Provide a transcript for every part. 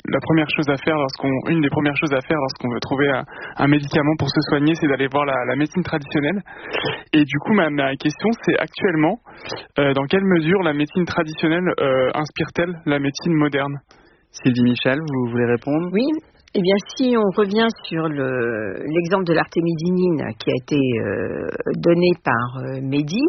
la première chose à faire une des premières choses à faire lorsqu'on veut trouver un médicament pour se soigner, c'est d'aller voir la médecine traditionnelle. Et du coup, ma question, c'est actuellement, dans quelle mesure la médecine traditionnelle inspire-t-elle la médecine moderne? Sylvie Michel, vous voulez répondre? Oui. Eh bien, si on revient sur l'exemple de l'artémisinine qui a été donné par Mehdi,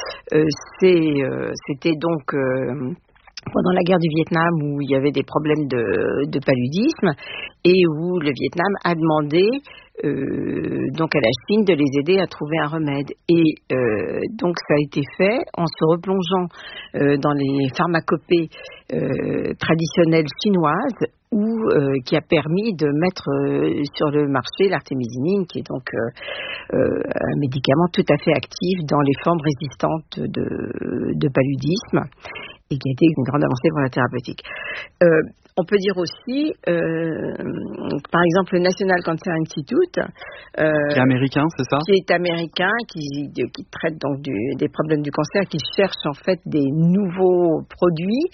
c'était donc pendant la guerre du Vietnam où il y avait des problèmes de paludisme et où le Vietnam a demandé donc à la Chine de les aider à trouver un remède. Et donc ça a été fait en se replongeant dans les pharmacopées traditionnelles chinoises qui a permis de mettre sur le marché l'artémisinine, qui est donc un médicament tout à fait actif dans les formes résistantes de paludisme et qui a été une grande avancée pour la thérapeutique. On peut dire aussi, par exemple, le National Cancer Institute, qui est américain, c'est ça? Qui est américain, qui traite donc des problèmes du cancer, qui cherche en fait des nouveaux produits.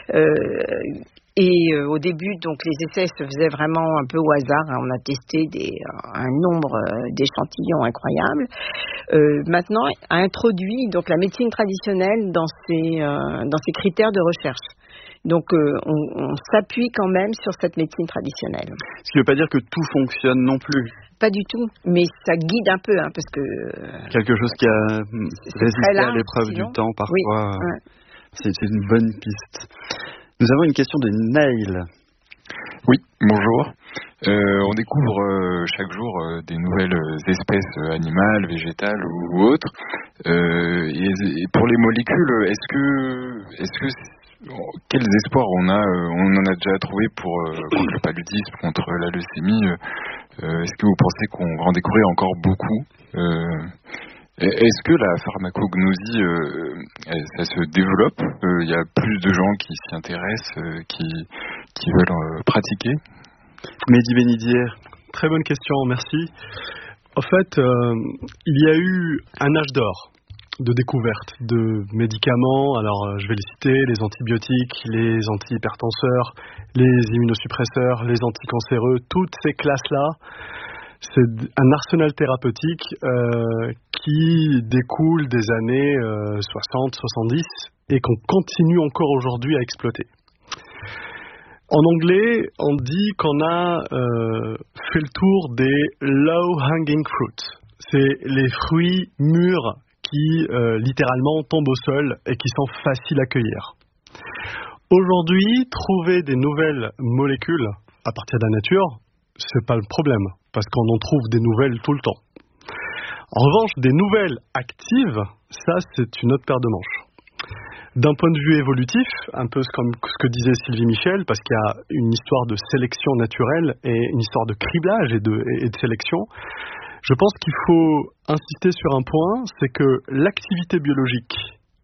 Et au début, donc les essais se faisaient vraiment un peu au hasard. On a testé un nombre d'échantillons incroyables. Maintenant, a introduit donc la médecine traditionnelle dans ses critères de recherche. Donc, on s'appuie quand même sur cette médecine traditionnelle. Ce qui ne veut pas dire que tout fonctionne non plus. Pas du tout, mais ça guide un peu, parce que... Quelque chose qui a résisté à l'épreuve du temps, parfois. Oui. C'est une bonne piste. Nous avons une question de Naïl. Oui, bonjour. On découvre chaque jour des nouvelles espèces animales, végétales ou autres. Et pour les molécules, quels espoirs on en a déjà trouvé contre le paludisme, contre la leucémie. Est-ce que vous pensez qu'on va en découvrir encore beaucoup? Est-ce que la pharmacognosie, ça se développe? Il y a plus de gens qui s'y intéressent, qui veulent pratiquer? Mehdi Benidier. Très bonne question, merci. En fait, il y a eu un âge d'or de découverte de médicaments. Alors, je vais les citer, les antibiotiques, les antihypertenseurs, les immunosuppresseurs, les anticancéreux, toutes ces classes-là. C'est un arsenal thérapeutique qui découle des années 60-70 et qu'on continue encore aujourd'hui à exploiter. En anglais, on dit qu'on a fait le tour des low-hanging fruits. C'est les fruits mûrs qui littéralement tombent au sol et qui sont faciles à cueillir. Aujourd'hui, trouver des nouvelles molécules à partir de la nature, c'est pas le problème, parce qu'on en trouve des nouvelles tout le temps. En revanche, des nouvelles actives, ça c'est une autre paire de manches. D'un point de vue évolutif, un peu comme ce que disait Sylvie Michel, parce qu'il y a une histoire de sélection naturelle et une histoire de criblage et de sélection, je pense qu'il faut insister sur un point, c'est que l'activité biologique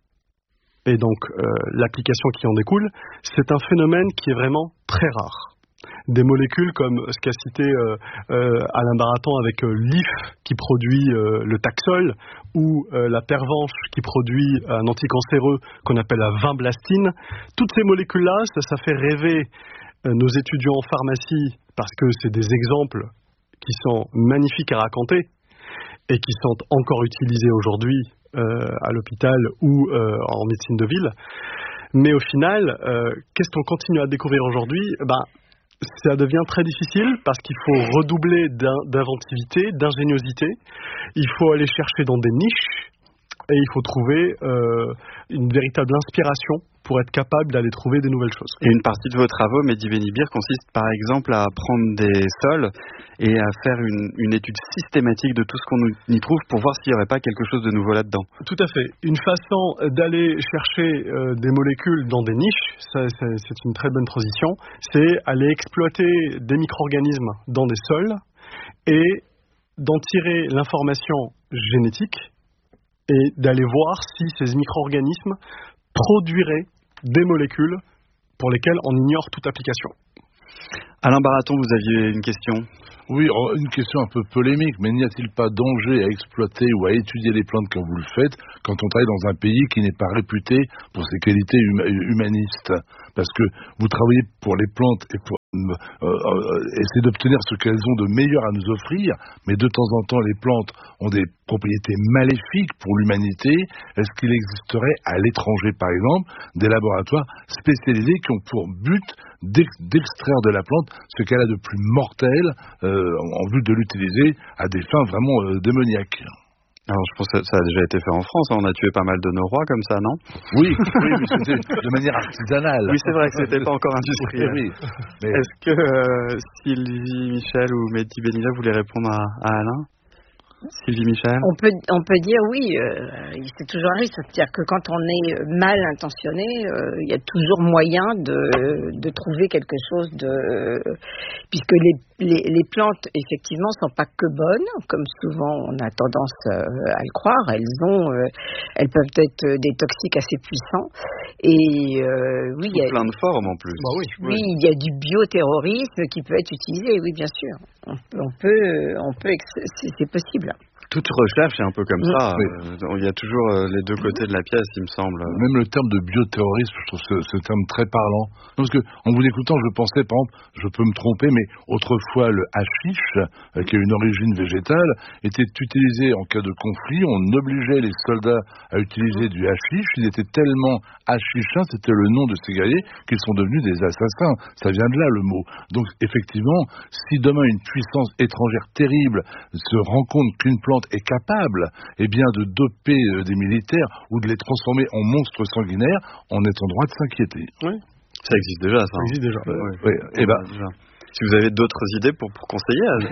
et donc l'application qui en découle, c'est un phénomène qui est vraiment très rare. Des molécules comme ce qu'a cité Alain Baraton avec l'IF qui produit le Taxol ou la Pervenche qui produit un anticancéreux qu'on appelle la vinblastine. Toutes ces molécules-là, ça fait rêver nos étudiants en pharmacie parce que c'est des exemples qui sont magnifiques à raconter et qui sont encore utilisés aujourd'hui à l'hôpital ou en médecine de ville. Mais au final, qu'est-ce qu'on continue à découvrir aujourd'hui? Ça devient très difficile parce qu'il faut redoubler d'inventivité, d'ingéniosité. Il faut aller chercher dans des niches et il faut trouver une véritable inspiration pour être capable d'aller trouver des nouvelles choses. Et une partie de vos travaux, Mehdi Benibir, consiste par exemple à prendre des sols et à faire une étude systématique de tout ce qu'on y trouve pour voir s'il n'y aurait pas quelque chose de nouveau là-dedans. Tout à fait. Une façon d'aller chercher des molécules dans des niches, c'est une très bonne transition, c'est aller exploiter des micro-organismes dans des sols et d'en tirer l'information génétique et d'aller voir si ces micro-organismes produiraient des molécules pour lesquelles on ignore toute application. Alain Baraton, vous aviez une question? Oui, une question un peu polémique, mais n'y a-t-il pas danger à exploiter ou à étudier les plantes comme vous le faites quand on travaille dans un pays qui n'est pas réputé pour ses qualités humanistes? parce que vous travaillez pour les plantes et pour essayer d'obtenir ce qu'elles ont de meilleur à nous offrir, mais de temps en temps les plantes ont des propriétés maléfiques pour l'humanité. Est-ce qu'il existerait à l'étranger, par exemple, des laboratoires spécialisés qui ont pour but d'extraire de la plante ce qu'elle a de plus mortel en vue de l'utiliser à des fins vraiment démoniaques? Alors, je pense que ça a déjà été fait en France. On a tué pas mal de nos rois comme ça, non? Oui, mais c'était de manière artisanale. Oui, c'est vrai que c'était pas encore industriel. Oui, mais... Est-ce que Sylvie Michel ou Mehdi Benilla voulaient répondre à Alain? Sylvie Michel? On peut dire oui, c'est toujours un risque. C'est-à-dire que quand on est mal intentionné, il y a toujours moyen de trouver quelque chose de... Puisque les plantes, effectivement, sont pas que bonnes, comme souvent on a tendance à le croire. Elles peuvent être des toxiques assez puissants. Et oui, il y a plein de formes en plus. Bah oui, il y a du bioterrorisme qui peut être utilisé, oui, bien sûr. On peut, c'est possible. Toute recherche est un peu comme ça. Oui. Il y a toujours les deux côtés de la pièce, il me semble. Même le terme de bioterrorisme, je trouve ce terme très parlant. Parce que, en vous écoutant, je pensais, par exemple, je peux me tromper, mais autrefois, le hashish, qui a une origine végétale, était utilisé en cas de conflit. On obligeait les soldats à utiliser du hashish. Ils étaient tellement hashishins, c'était le nom de ces guerriers, qu'ils sont devenus des assassins. Ça vient de là, le mot. Donc, effectivement, si demain une puissance étrangère terrible se rend compte qu'une plante est capable de doper des militaires ou de les transformer en monstres sanguinaires, on est en droit de s'inquiéter. Oui. Ça existe déjà, ça. Ça existe déjà. Oui. Déjà. Si vous avez d'autres idées pour conseiller,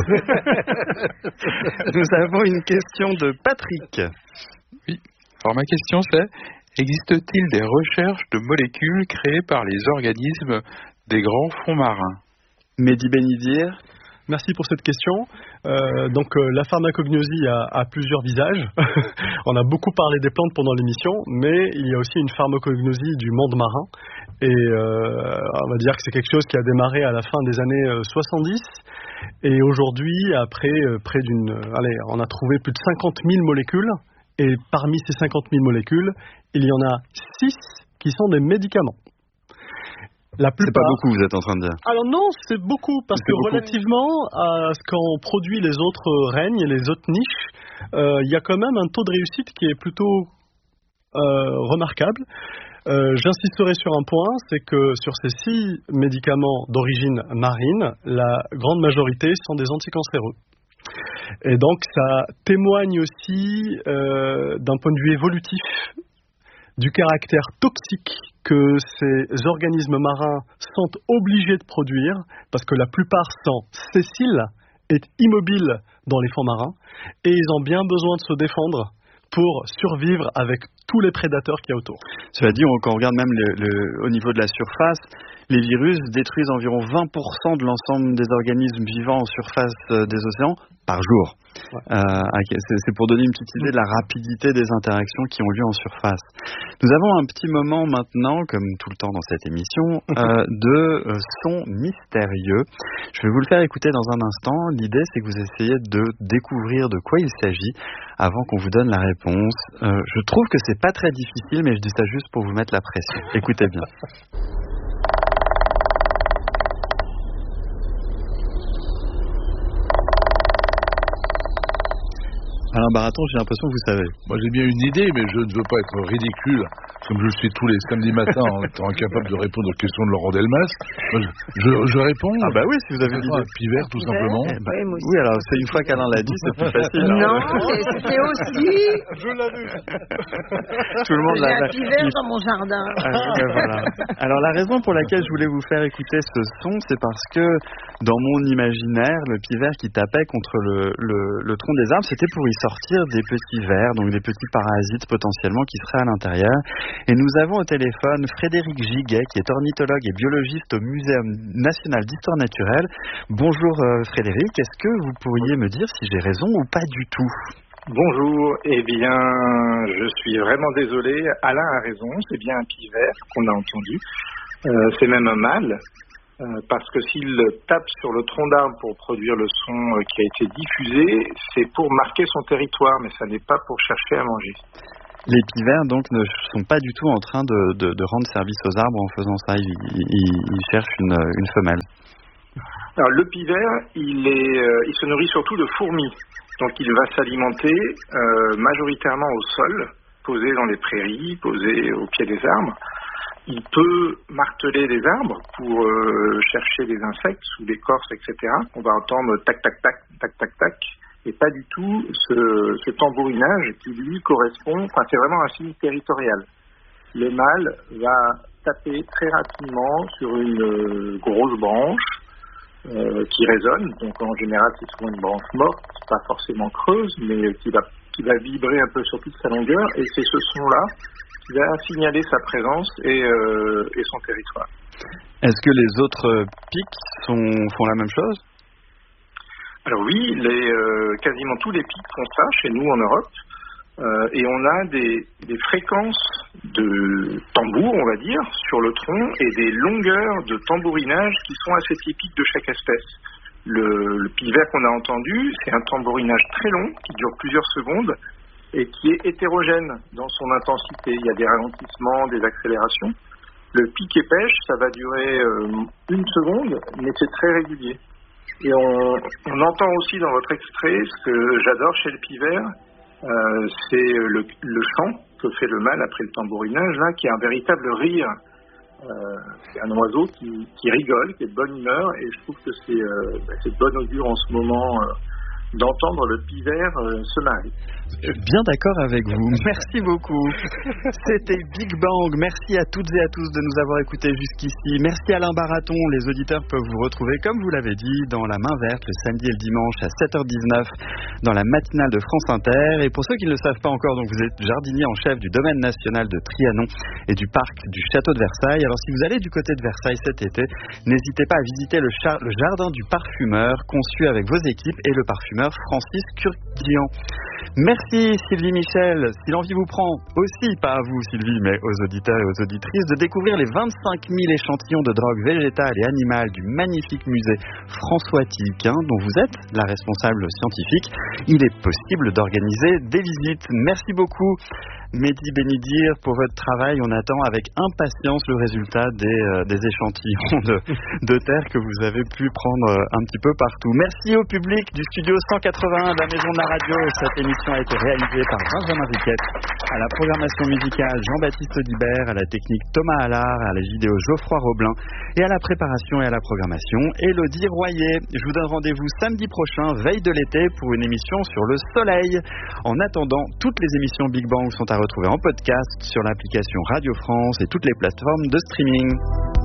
nous avons une question de Patrick. Oui. Alors ma question c'est, existe-t-il des recherches de molécules créées par les organismes des grands fonds marins? Mehdi Benidir. Merci pour cette question. La pharmacognosie a plusieurs visages. On a beaucoup parlé des plantes pendant l'émission, mais il y a aussi une pharmacognosie du monde marin. Et on va dire que c'est quelque chose qui a démarré à la fin des années 70. Et aujourd'hui, après on a trouvé plus de 50 000 molécules. Et parmi ces 50 000 molécules, il y en a 6 qui sont des médicaments. C'est pas beaucoup, vous êtes en train de dire. Alors non, c'est beaucoup, parce que relativement à ce qu'ont produit les autres règnes et les autres niches, il y a quand même un taux de réussite qui est plutôt remarquable. J'insisterai sur un point, c'est que sur ces 6 médicaments d'origine marine, la grande majorité sont des anticancéreux. Et donc ça témoigne aussi d'un point de vue évolutif du caractère toxique que ces organismes marins sont obligés de produire, parce que la plupart sont sessiles et immobiles dans les fonds marins, et ils ont bien besoin de se défendre pour survivre avec tous les prédateurs qu'il y a autour. Cela dit, quand on regarde même au niveau de la surface, les virus détruisent environ 20% de l'ensemble des organismes vivants en surface des océans par jour. Ouais. C'est pour donner une petite idée de la rapidité des interactions qui ont lieu en surface. Nous avons un petit moment maintenant, comme tout le temps dans cette émission, de sons mystérieux. Je vais vous le faire écouter dans un instant. L'idée, c'est que vous essayez de découvrir de quoi il s'agit avant qu'on vous donne la réponse. Je trouve que c'est pas très difficile, mais je dis ça juste pour vous mettre la pression. Écoutez bien. Alain Baraton, j'ai l'impression que vous savez. Moi, j'ai bien une idée, mais je ne veux pas être ridicule, comme je le suis tous les samedis matins en étant incapable de répondre aux questions de Laurent Delmas. Je réponds. Ah bah oui, si vous avez l'idée. Pivert, tout simplement. Oui, alors c'est une fois qu'Alain l'a dit, c'est plus facile. Non, c'était aussi... Je l'ai vu. Tout le monde l'a vu. J'ai un pivert dans mon jardin. Voilà. Alors la raison pour laquelle je voulais vous faire écouter ce son, c'est parce que dans mon imaginaire, le pivert qui tapait contre le tronc des arbres, c'était pour y sortir des petits vers, donc des petits parasites potentiellement qui seraient à l'intérieur. Et nous avons au téléphone Frédéric Giguet, qui est ornithologue et biologiste au Muséum national d'histoire naturelle. Bonjour Frédéric, est-ce que vous pourriez me dire si j'ai raison ou pas du tout? Bonjour, eh bien, je suis vraiment désolé. Alain a raison, c'est bien un pivert qu'on a entendu. C'est même un mâle. Parce que s'il tape sur le tronc d'arbre pour produire le son qui a été diffusé, c'est pour marquer son territoire, mais ça n'est pas pour chercher à manger. Les pivers, donc, ne sont pas du tout en train de rendre service aux arbres en faisant ça. Ils cherchent une femelle. Alors, le pivert, il se nourrit surtout de fourmis. Donc, il va s'alimenter majoritairement au sol, posé dans les prairies, posé au pied des arbres. Il peut marteler les arbres pour chercher des insectes sous l'écorce, etc. On va entendre tac, tac, tac, tac, tac, tac. Et pas du tout ce tambourinage qui, lui, correspond... Enfin, c'est vraiment un signe territorial. Le mâle va taper très rapidement sur une grosse branche qui résonne. Donc, en général, c'est souvent une branche morte, pas forcément creuse, mais qui va vibrer un peu sur toute sa longueur. Et c'est ce son-là qui va signaler sa présence et son territoire. Est-ce que les autres pics font la même chose ? Alors oui, quasiment tous les pics font ça chez nous en Europe. Et on a des fréquences de tambour, on va dire, sur le tronc et des longueurs de tambourinage qui sont assez typiques de chaque espèce. Le pivert qu'on a entendu, c'est un tambourinage très long qui dure plusieurs secondes et qui est hétérogène dans son intensité. Il y a des ralentissements, des accélérations. Le pic et pêche, ça va durer 1 seconde, mais c'est très régulier. Et on entend aussi dans votre extrait, ce que j'adore chez le pivert, c'est le chant que fait le mâle après le tambourinage, là, qui est un véritable rire. C'est un oiseau qui rigole, qui est de bonne humeur, et je trouve que c'est de bonne augure en ce moment d'entendre le pivert se marier. Bien d'accord avec vous. Merci beaucoup. C'était Big Bang. Merci à toutes et à tous de nous avoir écoutés jusqu'ici. Merci Alain Baraton. Les auditeurs peuvent vous retrouver, comme vous l'avez dit, dans La Main Verte le samedi et le dimanche à 7h19 dans la matinale de France Inter. Et pour ceux qui ne le savent pas encore, donc vous êtes jardinier en chef du domaine national de Trianon et du parc du château de Versailles. Alors si vous allez du côté de Versailles cet été, n'hésitez pas à visiter le jardin du parfumeur conçu avec vos équipes et le parfumeur Francis Curguian. Merci Sylvie Michel. Si l'envie vous prend aussi, pas à vous Sylvie, mais aux auditeurs et aux auditrices, de découvrir les 25 000 échantillons de drogues végétales et animales du magnifique musée François Tillequin, dont vous êtes la responsable scientifique, il est possible d'organiser des visites. Merci beaucoup Mehdi Benidir pour votre travail. On attend avec impatience le résultat des échantillons de terre que vous avez pu prendre un petit peu partout. Merci au public du studio 181 de la Maison de la Radio. Cette émission a été réalisée par Benjamin Riquette, à la programmation musicale Jean-Baptiste Audibert, à la technique Thomas Allard, à la vidéo Geoffroy Roblin et à la préparation et à la programmation Élodie Royer. Je vous donne rendez-vous samedi prochain, veille de l'été, pour une émission sur le soleil. En attendant, toutes les émissions Big Bang sont à retrouver en podcast sur l'application Radio France et toutes les plateformes de streaming.